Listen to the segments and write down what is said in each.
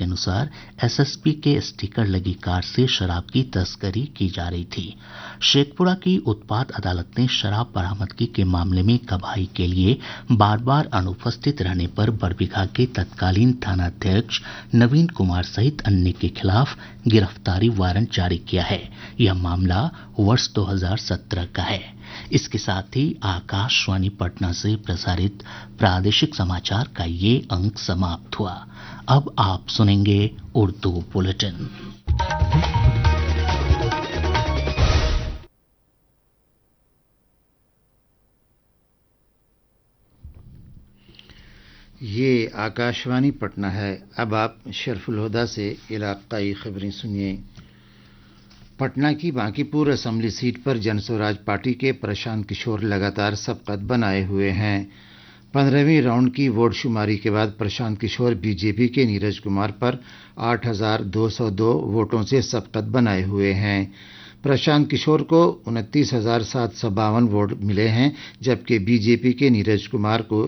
के अनुसार एसएसपी के स्टिकर लगी कार से शराब की तस्करी की जा रही थी। शेखपुरा की उत्पाद अदालत ने शराब बरामदगी के मामले में गवाही के लिए बार बार अनुपस्थित रहने पर बरबीघा के तत्कालीन थानाध्यक्ष नवीन कुमार सहित अन्य के खिलाफ गिरफ्तारी वारंट जारी किया है। यह मामला वर्ष 2017 का है। इसके साथ ही आकाशवाणी पटना से प्रसारित प्रादेशिक समाचार का ये अंक समाप्त हुआ। अब आप सुनेंगे उर्दू बुलेटिन। ये आकाशवाणी पटना है। अब आप शरफुल हुदा से इलाकाई खबरें सुनिए। पटना की बांकीपुर असेंबली सीट पर जनस्वराज पार्टी के प्रशांत किशोर लगातार सबकत बनाए हुए हैं। 15वीं राउंड की वोट शुमारी के बाद प्रशांत किशोर बीजेपी के नीरज कुमार पर 8,202 वोटों से सबकत बनाए हुए हैं। प्रशांत किशोर को 29,752 वोट मिले हैं, जबकि बीजेपी के नीरज कुमार को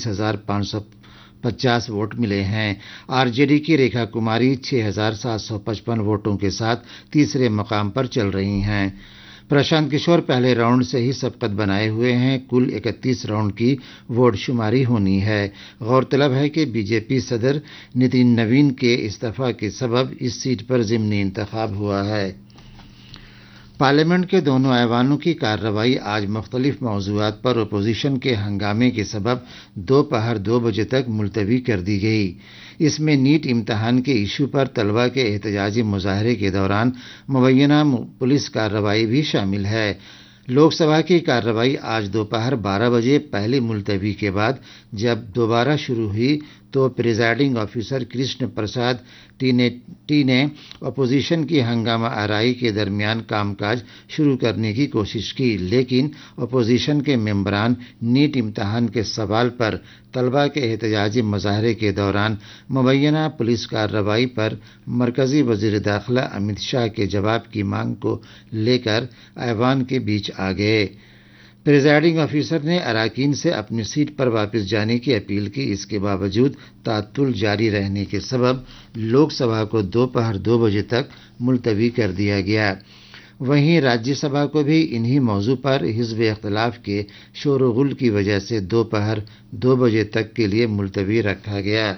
21,550 वोट मिले हैं। आरजेडी की रेखा कुमारी 6,755 वोटों के साथ तीसरे मकाम पर चल रही हैं। प्रशांत किशोर पहले राउंड से ही सबकत बनाए हुए हैं। कुल 31 राउंड की वोट शुमारी होनी है। गौरतलब है कि बीजेपी सदर नितिन नवीन के इस्तीफा के सबब इस सीट पर ज़िमनी इंतखाब हुआ है। पार्लियामेंट के दोनों ऐवानों की कार्रवाई आज मुख्तलिफ मौज़ूआत पर अपोजिशन के हंगामे के सबब दोपहर 2 बजे तक मुलतवी कर दी गई। इसमें नीट इम्तहान के इशू पर तलबा के एहतजाजी मुजाहरे के दौरान मुबैना पुलिस कार्रवाई भी शामिल है। लोकसभा की कार्रवाई आज दोपहर 12 बजे पहली मुलतवी के बाद जब दोबारा शुरू हुई तो presiding officer Krishna Prasad T ने अपोजिशन की हंगामा आराई के दरमियान कामकाज शुरू करने की कोशिश की, लेकिन अपोजिशन के मेंबरान नीट इम्तहान के सवाल पर तलबा के एहतजाजी मुजाहरे के दौरान मुबैना पुलिस कार्रवाई पर मरकजी वजीर दाखिला अमित शाह के जवाब की मांग को लेकर ऐवान के बीच आ गए। प्रिजाइडिंग ऑफिसर ने अराकीन से अपनी सीट पर वापस जाने की अपील की। इसके बावजूद तातुल जारी रहने के सबब लोकसभा को दोपहर 2 बजे तक मुलतवी कर दिया गया। वहीं राज्यसभा को भी इन्हीं मौजू पर हिज़्ब इख्तिलाफ के शोरगुल की वजह से दोपहर 2 बजे तक के लिए मुलतवी रखा गया।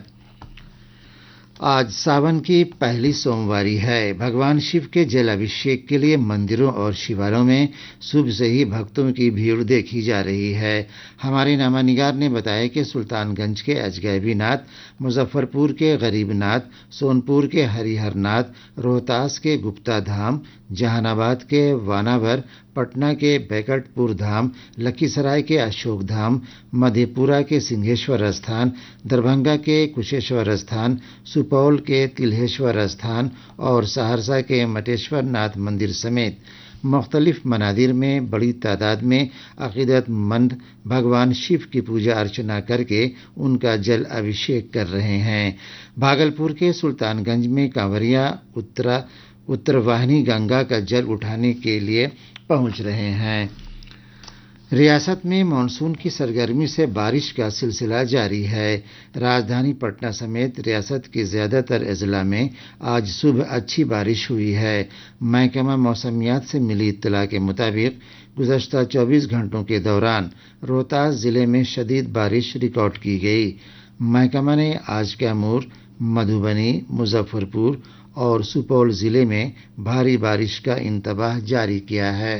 आज सावन की पहली सोमवारी है। भगवान शिव के जल अभिषेक के लिए मंदिरों और शिवालयों में सुबह से ही भक्तों की भीड़ देखी जा रही है। हमारे नामानिगार ने बताया कि सुल्तानगंज के अजगैबीनाथ, मुजफ्फरपुर के गरीबनाथ, सोनपुर के हरिहरनाथ, रोहतास के गुप्ता धाम, जहानाबाद के वानावर, पटना के बैकटपुर धाम, लखीसराय के अशोक धाम, मधेपुरा के सिंहेश्वर स्थान, दरभंगा के कुशेश्वर स्थान, सुपौल के तिल्हेश्वर स्थान और सहरसा के मटेश्वर नाथ मंदिर समेत मुख्तलिफ मनादिर में बड़ी तादाद में अकीदतमंद भगवान शिव की पूजा अर्चना करके उनका जल अभिषेक कर रहे हैं। भागलपुर के सुल्तानगंज में कांवरिया उत्तरवाहिनी गंगा का जल उठाने के लिए पहुंच रहे हैं। रियासत में मानसून की सरगर्मी से बारिश का सिलसिला जारी है। राजधानी पटना समेत रियासत के ज़्यादातर अजला में आज सुबह अच्छी बारिश हुई है। महकमा मौसमियात से मिली इत्तला के मुताबिक गुज़श्ता 24 घंटों के दौरान रोहतास ज़िले में शदीद बारिश रिकॉर्ड की गई। महकमा ने आज कैमूर, मधुबनी, मुजफ्फरपुर और सुपौल ज़िले में भारी बारिश का इंतबाह जारी किया है।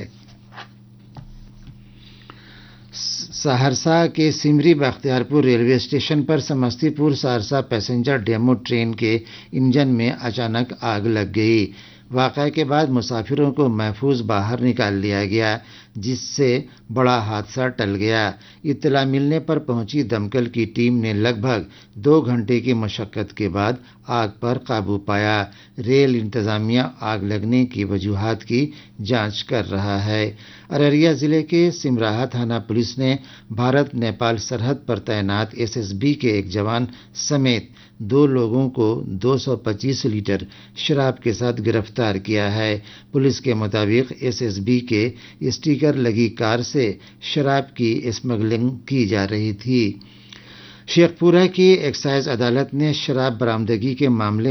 सहरसा के सिमरी बख्तियारपुर रेलवे स्टेशन पर Samastipur Saharsa passenger demo train के इंजन में अचानक आग लग गई। वाक़या के बाद मुसाफिरों को महफूज बाहर निकाल लिया गया, जिससे बड़ा हादसा टल गया। इत्तला मिलने पर पहुंची दमकल की टीम ने लगभग 2 घंटे की मशक्क़त के बाद आग पर काबू पाया। रेल इंतज़ामिया आग लगने की वजूहात की जांच कर रहा है। अररिया ज़िले के सिमराहा थाना पुलिस ने भारत नेपाल सरहद पर तैनात एसएसबी के एक जवान समेत 2 लोगों को 225 लीटर शराब के साथ गिरफ्तार किया है। पुलिस के मुताबिक एसएसबी के स्टिकर लगी कार से शराब की स्मगलिंग की जा रही थी। शेखपुरा की एक्साइज अदालत ने शराब बरामदगी के मामले